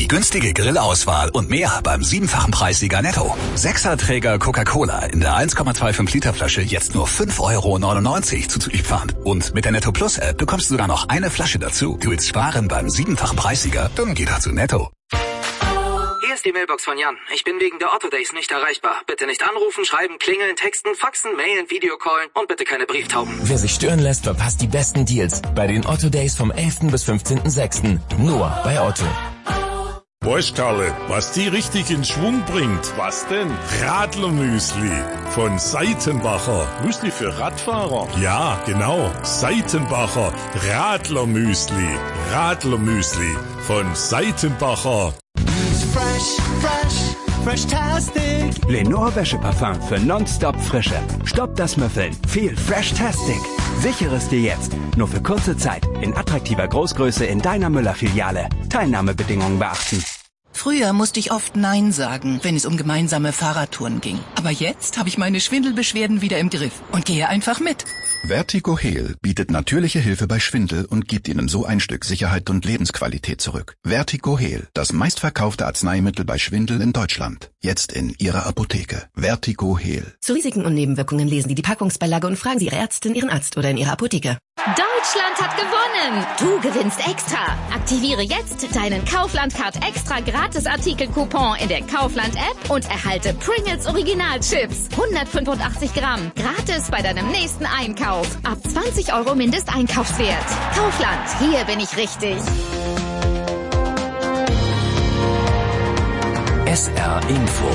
Die günstige Grillauswahl und mehr beim 7-fachen Preissieger Netto. 6er-Träger Coca-Cola in der 1,25 Liter Flasche jetzt nur 5,99 € zuzüglich Pfand. Und mit der Netto Plus App bekommst du sogar noch eine Flasche dazu. Du willst sparen beim 7-fachen Preissieger? Dann geh doch zu Netto. Hier ist die Mailbox von Jan. Ich bin wegen der Otto Days nicht erreichbar. Bitte nicht anrufen, schreiben, klingeln, texten, faxen, mailen, Videocallen und bitte keine Brieftauben. Wer sich stören lässt, verpasst die besten Deals bei den Otto Days vom 11. bis 15.06. Nur bei Otto. Weißt Karle, was die richtig in Schwung bringt? Was denn? Radlermüsli von Seitenbacher. Müsli für Radfahrer? Ja, genau. Seitenbacher Radlermüsli. Radlermüsli von Seitenbacher. Fresh-tastic. Lenore Wäscheparfum für nonstop Frische. Stopp das Müffeln. Viel Fresh-tastic. Sichere es dir jetzt. Nur für kurze Zeit. In attraktiver Großgröße in deiner Müller-Filiale. Teilnahmebedingungen beachten. Früher musste ich oft Nein sagen, wenn es um gemeinsame Fahrradtouren ging. Aber jetzt habe ich meine Schwindelbeschwerden wieder im Griff und gehe einfach mit. Vertigo Heal bietet natürliche Hilfe bei Schwindel und gibt Ihnen so ein Stück Sicherheit und Lebensqualität zurück. Vertigo Heal, das meistverkaufte Arzneimittel bei Schwindel in Deutschland. Jetzt in Ihrer Apotheke. Vertigo Heal. Zu Risiken und Nebenwirkungen lesen Sie die Packungsbeilage und fragen Sie Ihre Ärztin, Ihren Arzt oder in Ihrer Apotheke. Deutschland hat gewonnen! Du gewinnst extra! Aktiviere jetzt deinen Kaufland-Card extra Gratis-Artikel-Coupon in der Kaufland-App und erhalte Pringles Original-Chips. 185 Gramm. Gratis bei deinem nächsten Einkauf. Ab 20 € Mindesteinkaufswert. Kaufland, hier bin ich richtig. SR Info.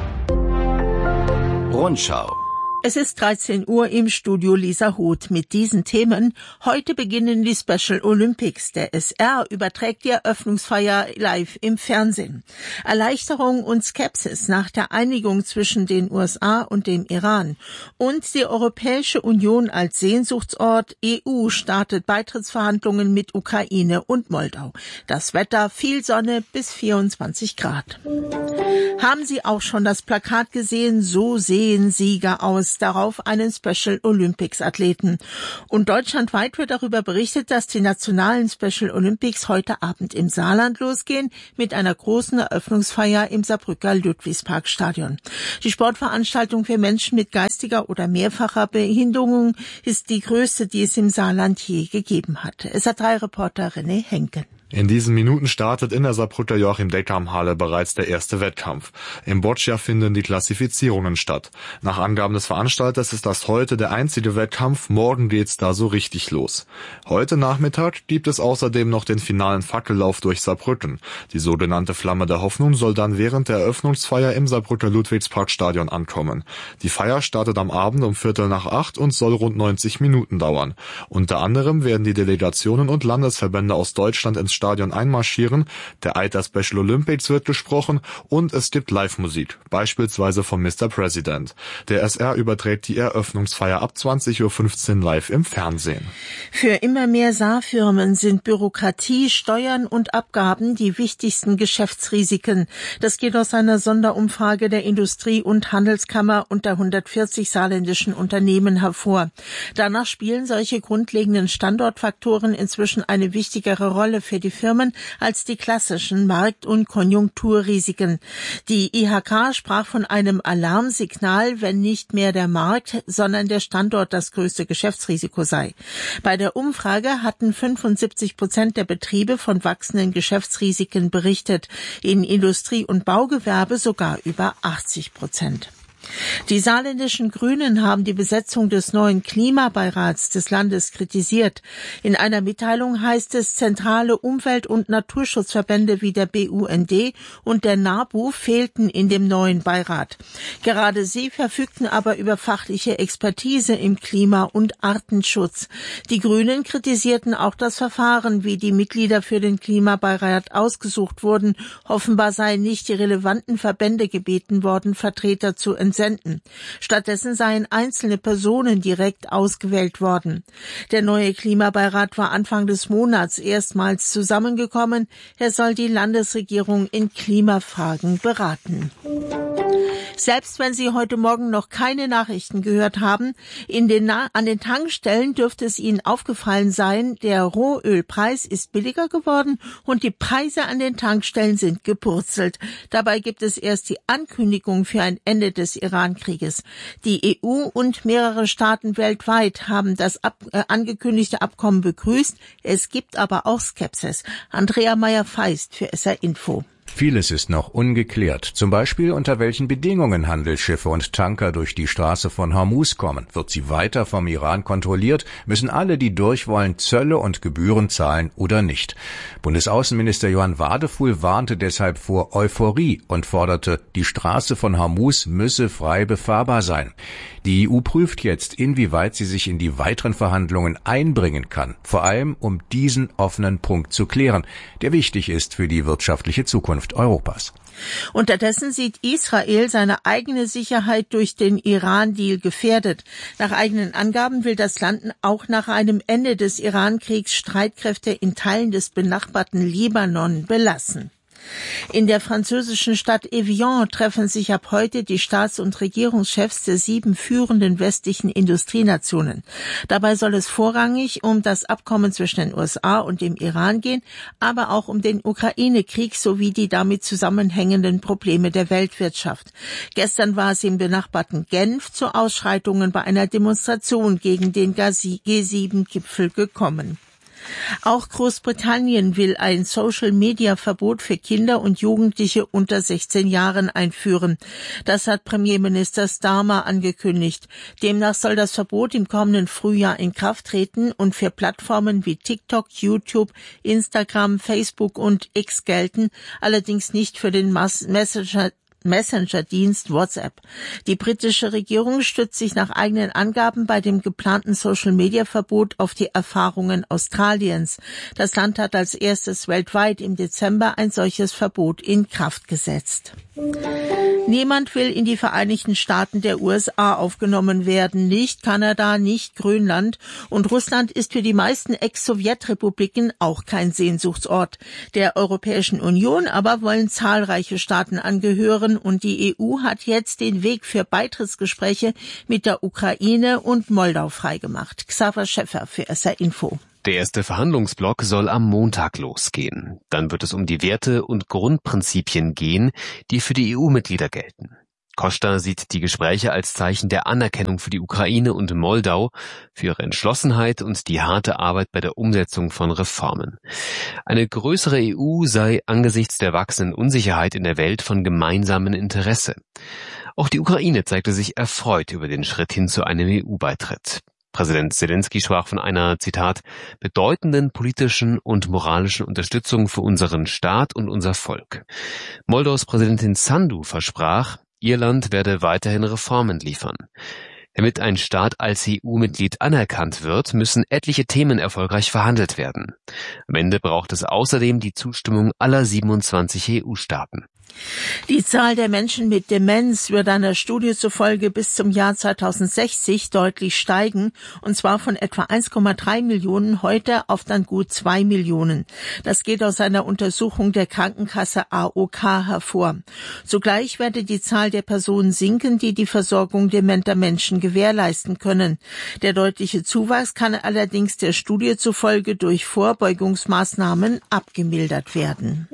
Rundschau. Es ist 13 Uhr im Studio Lisa Huth mit diesen Themen. Heute beginnen die Special Olympics. Der SR überträgt die Eröffnungsfeier live im Fernsehen. Erleichterung und Skepsis nach der Einigung zwischen den USA und dem Iran. Und die Europäische Union als Sehnsuchtsort EU startet Beitrittsverhandlungen mit Ukraine und Moldau. Das Wetter, viel Sonne bis 24 Grad. Haben Sie auch schon das Plakat gesehen? So sehen Sieger aus. Darauf einen Special Olympics Athleten. Und deutschlandweit wird darüber berichtet, dass die nationalen Special Olympics heute Abend im Saarland losgehen mit einer großen Eröffnungsfeier im Saarbrücker Ludwigsparkstadion. Die Sportveranstaltung für Menschen mit geistiger oder mehrfacher Behinderung ist die größte, die es im Saarland je gegeben hat. SR3-Reporter René Henken. In diesen Minuten startet in der Saarbrücker Joachim-Deckam-Halle bereits der erste Wettkampf. Im Boccia finden die Klassifizierungen statt. Nach Angaben des Veranstalters ist das heute der einzige Wettkampf, morgen geht's da so richtig los. Heute Nachmittag gibt es außerdem noch den finalen Fackellauf durch Saarbrücken. Die sogenannte Flamme der Hoffnung soll dann während der Eröffnungsfeier im Saarbrücker Ludwigsparkstadion ankommen. Die Feier startet am Abend um 7:45 und soll rund 90 Minuten dauern. Unter anderem werden die Delegationen und Landesverbände aus Deutschland ins Stadion einmarschieren, der Eid der Special Olympics wird gesprochen und es gibt Live-Musik, beispielsweise von Mr. President. Der SR überträgt die Eröffnungsfeier ab 20:15 Uhr live im Fernsehen. Für immer mehr Saarfirmen sind Bürokratie, Steuern und Abgaben die wichtigsten Geschäftsrisiken. Das geht aus einer Sonderumfrage der Industrie- und Handelskammer unter 140 saarländischen Unternehmen hervor. Danach spielen solche grundlegenden Standortfaktoren inzwischen eine wichtigere Rolle für die Firmen als die klassischen Markt- und Konjunkturrisiken. Die IHK sprach von einem Alarmsignal, wenn nicht mehr der Markt, sondern der Standort das größte Geschäftsrisiko sei. Bei der Umfrage hatten 75% der Betriebe von wachsenden Geschäftsrisiken berichtet, in Industrie- und Baugewerbe sogar über 80%. Die saarländischen Grünen haben die Besetzung des neuen Klimabeirats des Landes kritisiert. In einer Mitteilung heißt es, zentrale Umwelt- und Naturschutzverbände wie der BUND und der NABU fehlten in dem neuen Beirat. Gerade sie verfügten aber über fachliche Expertise im Klima- und Artenschutz. Die Grünen kritisierten auch das Verfahren, wie die Mitglieder für den Klimabeirat ausgesucht wurden. Offenbar seien nicht die relevanten Verbände gebeten worden, Vertreter zu entsenden. Stattdessen seien einzelne Personen direkt ausgewählt worden. Der neue Klimabeirat war Anfang des Monats erstmals zusammengekommen. Er soll die Landesregierung in Klimafragen beraten. Selbst wenn Sie heute Morgen noch keine Nachrichten gehört haben, an den Tankstellen dürfte es Ihnen aufgefallen sein, der Rohölpreis ist billiger geworden und die Preise an den Tankstellen sind gepurzelt. Dabei gibt es erst die Ankündigung für ein Ende des Iran-Krieges. Die EU und mehrere Staaten weltweit haben das angekündigte Abkommen begrüßt. Es gibt aber auch Skepsis. Andrea Meyer-Feist für SR Info. Vieles ist noch ungeklärt, zum Beispiel unter welchen Bedingungen Handelsschiffe und Tanker durch die Straße von Hormuz kommen. Wird sie weiter vom Iran kontrolliert, müssen alle, die durch wollen, Zölle und Gebühren zahlen oder nicht. Bundesaußenminister Johann Wadefuhl warnte deshalb vor Euphorie und forderte, die Straße von Hormuz müsse frei befahrbar sein. Die EU prüft jetzt, inwieweit sie sich in die weiteren Verhandlungen einbringen kann, vor allem um diesen offenen Punkt zu klären, der wichtig ist für die wirtschaftliche Zukunft Europas. Unterdessen sieht Israel seine eigene Sicherheit durch den Iran-Deal gefährdet. Nach eigenen Angaben will das Land auch nach einem Ende des Iran-Kriegs Streitkräfte in Teilen des benachbarten Libanon belassen. In der französischen Stadt Evian treffen sich ab heute die Staats- und Regierungschefs der 7 führenden westlichen Industrienationen. Dabei soll es vorrangig um das Abkommen zwischen den USA und dem Iran gehen, aber auch um den Ukraine-Krieg sowie die damit zusammenhängenden Probleme der Weltwirtschaft. Gestern war es im benachbarten Genf zu Ausschreitungen bei einer Demonstration gegen den G7-Gipfel gekommen. Auch Großbritannien will ein Social-Media-Verbot für Kinder und Jugendliche unter 16 Jahren einführen. Das hat Premierminister Starmer angekündigt. Demnach soll das Verbot im kommenden Frühjahr in Kraft treten und für Plattformen wie TikTok, YouTube, Instagram, Facebook und X gelten, allerdings nicht für den Messenger-Dienst WhatsApp. Die britische Regierung stützt sich nach eigenen Angaben bei dem geplanten Social-Media-Verbot auf die Erfahrungen Australiens. Das Land hat als erstes weltweit im Dezember ein solches Verbot in Kraft gesetzt. Niemand will in die Vereinigten Staaten der USA aufgenommen werden, nicht Kanada, nicht Grönland, und Russland ist für die meisten Ex-Sowjetrepubliken auch kein Sehnsuchtsort. Der Europäischen Union aber wollen zahlreiche Staaten angehören und die EU hat jetzt den Weg für Beitrittsgespräche mit der Ukraine und Moldau freigemacht. Xaver Schäffer für SR Info. Der erste Verhandlungsblock soll am Montag losgehen. Dann wird es um die Werte und Grundprinzipien gehen, die für die EU-Mitglieder gelten. Costa sieht die Gespräche als Zeichen der Anerkennung für die Ukraine und Moldau, für ihre Entschlossenheit und die harte Arbeit bei der Umsetzung von Reformen. Eine größere EU sei angesichts der wachsenden Unsicherheit in der Welt von gemeinsamem Interesse. Auch die Ukraine zeigte sich erfreut über den Schritt hin zu einem EU-Beitritt. Präsident Zelensky sprach von einer, Zitat, bedeutenden politischen und moralischen Unterstützung für unseren Staat und unser Volk. Moldaus Präsidentin Sandu versprach, ihr Land werde weiterhin Reformen liefern. Damit ein Staat als EU-Mitglied anerkannt wird, müssen etliche Themen erfolgreich verhandelt werden. Am Ende braucht es außerdem die Zustimmung aller 27 EU-Staaten. Die Zahl der Menschen mit Demenz wird einer Studie zufolge bis zum Jahr 2060 deutlich steigen, und zwar von etwa 1,3 Millionen heute auf dann gut 2 Millionen. Das geht aus einer Untersuchung der Krankenkasse AOK hervor. Zugleich werde die Zahl der Personen sinken, die die Versorgung dementer Menschen gewährleisten können. Der deutliche Zuwachs kann allerdings der Studie zufolge durch Vorbeugungsmaßnahmen abgemildert werden.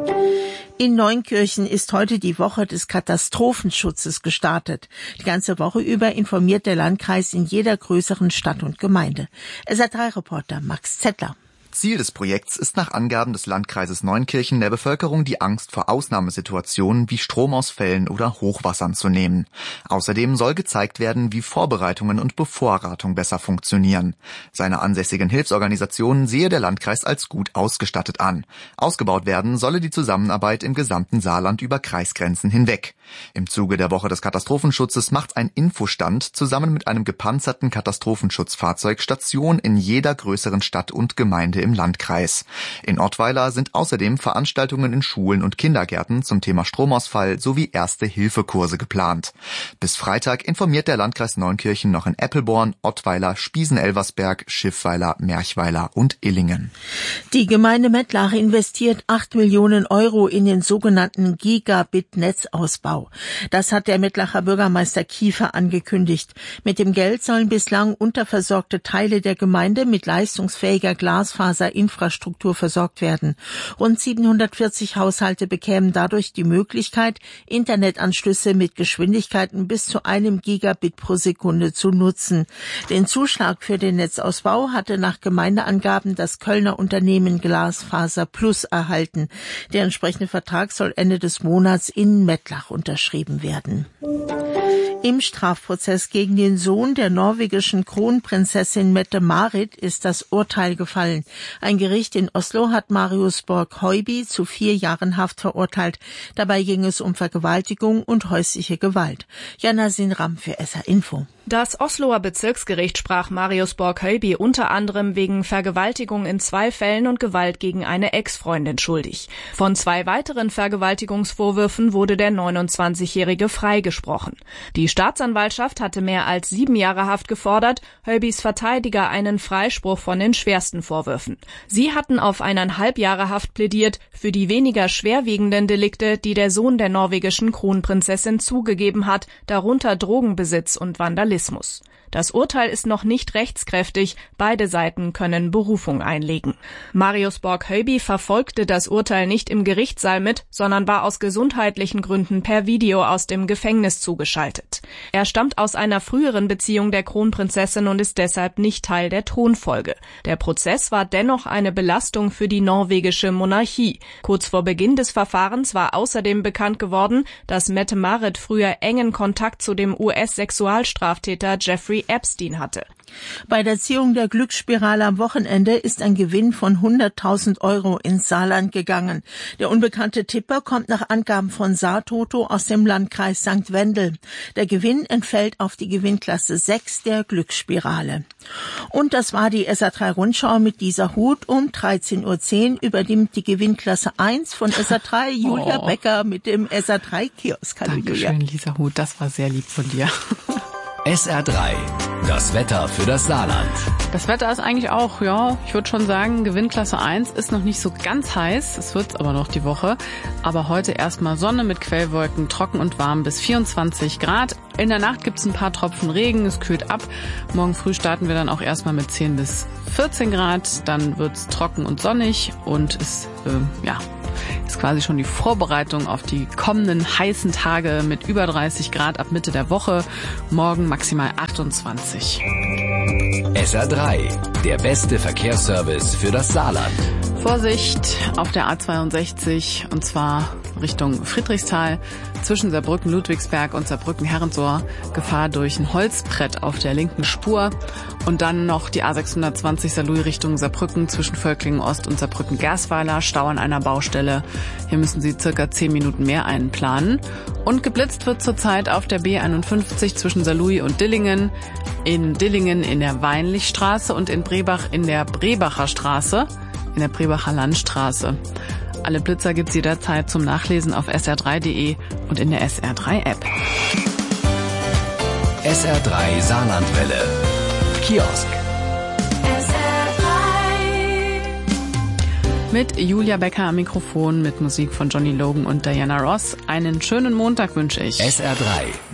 In Neunkirchen ist heute die Woche des Katastrophenschutzes gestartet. Die ganze Woche über informiert der Landkreis in jeder größeren Stadt und Gemeinde. SR3-Reporter Max Zettler. Ziel des Projekts ist nach Angaben des Landkreises Neunkirchen der Bevölkerung die Angst vor Ausnahmesituationen wie Stromausfällen oder Hochwassern zu nehmen. Außerdem soll gezeigt werden, wie Vorbereitungen und Bevorratung besser funktionieren. Seine ansässigen Hilfsorganisationen sehe der Landkreis als gut ausgestattet an. Ausgebaut werden solle die Zusammenarbeit im gesamten Saarland über Kreisgrenzen hinweg. Im Zuge der Woche des Katastrophenschutzes macht ein Infostand zusammen mit einem gepanzerten Katastrophenschutzfahrzeug Station in jeder größeren Stadt und Gemeinde Städte im Landkreis. In Ottweiler sind außerdem Veranstaltungen in Schulen und Kindergärten zum Thema Stromausfall sowie Erste-Hilfe-Kurse geplant. Bis Freitag informiert der Landkreis Neunkirchen noch in Eppelborn, Ottweiler, Spiesen-Elversberg, Schiffweiler, Merchweiler und Illingen. Die Gemeinde Mettlach investiert 8 Millionen Euro in den sogenannten Gigabit-Netzausbau. Das hat der Mettlacher Bürgermeister Kiefer angekündigt. Mit dem Geld sollen bislang unterversorgte Teile der Gemeinde mit leistungsfähiger Glasfaserinfrastruktur versorgt werden. Rund 740 Haushalte bekämen dadurch die Möglichkeit, Internetanschlüsse mit Geschwindigkeiten bis zu 1 Gigabit pro Sekunde zu nutzen. Den Zuschlag für den Netzausbau hatte nach Gemeindeangaben das Kölner Unternehmen Glasfaser Plus erhalten. Der entsprechende Vertrag soll Ende des Monats in Mettlach unterschrieben werden. Im Strafprozess gegen den Sohn der norwegischen Kronprinzessin Mette-Marit ist das Urteil gefallen. Ein Gericht in Oslo hat Marius Borg-Høiby zu 4 Jahren Haft verurteilt. Dabei ging es um Vergewaltigung und häusliche Gewalt. Jana Sinram für SR Info. Das Osloer Bezirksgericht sprach Marius Borg-Høiby unter anderem wegen Vergewaltigung in 2 Fällen und Gewalt gegen eine Ex-Freundin schuldig. Von 2 weiteren Vergewaltigungsvorwürfen wurde der 29-Jährige freigesprochen. Die Staatsanwaltschaft hatte mehr als 7 Jahre Haft gefordert, Høibys Verteidiger einen Freispruch von den schwersten Vorwürfen. Sie hatten auf 1,5 Jahre Haft plädiert für die weniger schwerwiegenden Delikte, die der Sohn der norwegischen Kronprinzessin zugegeben hat, darunter Drogenbesitz und Vandalismus. Das Urteil ist noch nicht rechtskräftig, beide Seiten können Berufung einlegen. Marius Borg-Høiby verfolgte das Urteil nicht im Gerichtssaal mit, sondern war aus gesundheitlichen Gründen per Video aus dem Gefängnis zugeschaltet. Er stammt aus einer früheren Beziehung der Kronprinzessin und ist deshalb nicht Teil der Thronfolge. Der Prozess war dennoch eine Belastung für die norwegische Monarchie. Kurz vor Beginn des Verfahrens war außerdem bekannt geworden, dass Mette-Marit früher engen Kontakt zu dem US-Sexualstraftäter Jeffrey Epstein hatte. Bei der Ziehung der Glücksspirale am Wochenende ist ein Gewinn von 100.000 Euro ins Saarland gegangen. Der unbekannte Tipper kommt nach Angaben von Saartoto aus dem Landkreis St. Wendel. Der Gewinn entfällt auf die Gewinnklasse 6 der Glücksspirale. Und das war die SA3 Rundschau mit Lisa Huth. Um 13.10 Uhr übernimmt die Gewinnklasse 1 von SA3 Julia Becker mit dem SA3 Kiosk. Dankeschön, Lisa Huth. Das war sehr lieb von dir. SR3, das Wetter für das Saarland. Das Wetter ist eigentlich auch, ja, ich würde schon sagen, Gewinnklasse 1 ist noch nicht so ganz heiß. Es wird's aber noch die Woche. Aber heute erstmal Sonne mit Quellwolken, trocken und warm bis 24 Grad. In der Nacht gibt's ein paar Tropfen Regen, es kühlt ab. Morgen früh starten wir dann auch erstmal mit 10 bis 14 Grad. Dann wird's trocken und sonnig und es, ist quasi schon die Vorbereitung auf die kommenden heißen Tage mit über 30 Grad ab Mitte der Woche. Morgen maximal 28. SR3, der beste Verkehrsservice für das Saarland. Vorsicht auf der A62 und zwar Richtung Friedrichsthal zwischen Saarbrücken-Ludwigsberg und Saarbrücken-Herrensohr. Gefahr durch ein Holzbrett auf der linken Spur. Und dann noch die A620 Saarlouis Richtung Saarbrücken zwischen Völklingen-Ost und Saarbrücken-Gersweiler. Stau an einer Baustelle. Hier müssen Sie circa 10 Minuten mehr einplanen. Und geblitzt wird zurzeit auf der B51 zwischen Saarlouis und Dillingen. In Dillingen in der Weinlichstraße und in Brebach in der Brebacher Straße. In der Brebacher Landstraße. Alle Blitzer gibt's jederzeit zum Nachlesen auf sr3.de und in der SR3-App. SR3 Saarlandwelle. Kiosk. Mit Julia Becker am Mikrofon, mit Musik von Johnny Logan und Diana Ross. Einen schönen Montag wünsche ich. SR3